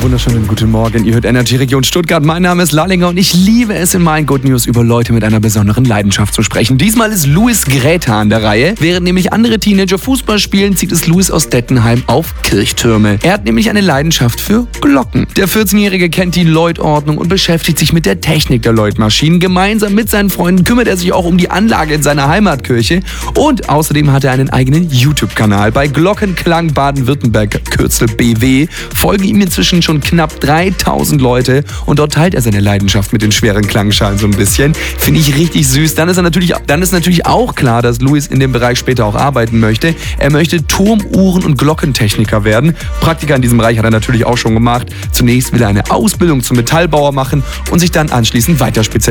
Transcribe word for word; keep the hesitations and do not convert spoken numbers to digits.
wunderschönen guten Morgen. Ihr hört Energy Region Stuttgart. Mein Name ist Lallinger und ich liebe es, in meinen Good News über Leute mit einer besonderen Leidenschaft zu sprechen. Diesmal ist Luis Gräter an der Reihe. Während nämlich andere Teenager Fußball spielen, zieht es Luis aus Dettenheim auf Kirchtürme. Er hat nämlich eine Leidenschaft für Glocken. Der vierzehnjährige kennt die Läutordnung und beschäftigt sich mit der Technik der Läutmaschinen. Gemeinsam mit seinen Freunden kümmert er sich auch um die Anlage in seiner Heimatkirche. Und außerdem hat er einen eigenen YouTube-Kanal. Bei Glockenklang Baden-Württemberg, Kürzel B W, folgen ihm inzwischen schon knapp dreitausend Leute und dort teilt er seine Leidenschaft mit den schweren Klangschalen so ein bisschen. Finde ich richtig süß. Dann ist er natürlich, dann ist natürlich auch klar, dass Luis in dem Bereich später auch arbeiten möchte. Er möchte Turmuhren- und Glockentechniker werden. Praktika in diesem Bereich hat er natürlich auch schon gemacht. Zunächst will er eine Ausbildung zum Metallbauer machen und sich dann anschließend weiter spezialisieren.